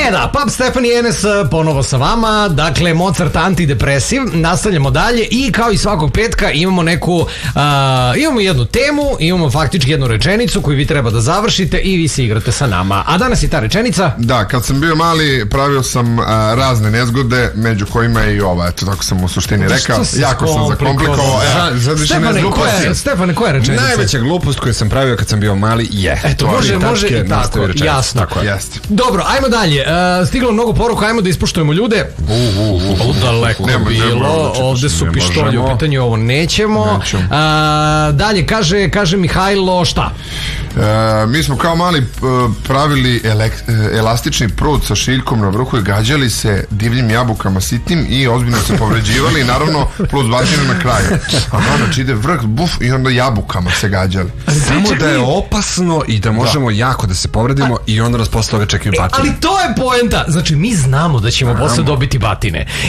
Da, Pub Stefani Enes ponovo sa vama. Dakle, Mozart antidepresiv. Nastavljamo dalje i kao i svakog petka imamo imamo jednu temu, imamo faktički jednu rečenicu koju vi treba da završite i vi se igrate sa nama. A danas je ta rečenica? Da, kad sam bio mali pravio sam razne nezgode, među kojima je i ova. Eto, tako sam u suštini rekao. Jako sam zakomplikovao. Stefane, koja je rečenica? Najveća glupost koju sam pravio kad sam bio mali je. Eto, može i tako, jasno. Jeste. Dobro, ajmo dalje. Stiglo mnogo poruka, ajmo da ispoštujemo ljude. Daleko bilo. Ovde su pištolji u pitanju, ovo nećemo. Dalje, kaže Mihajlo šta? Mi smo kao mali pravili elastični prut sa šiljkom na vrhu i gađali se divljim jabukama sitnim i ozbiljno se povređivali i naravno plus batinu na kraju. Znači ide vrh, buf, i onda jabukama se gađali. Samo da je opasno i da možemo jako da se povredimo i onda nas posle toga čekaju batine. Ali to je poenta. Znači mi znamo da ćemo posle dobiti batine.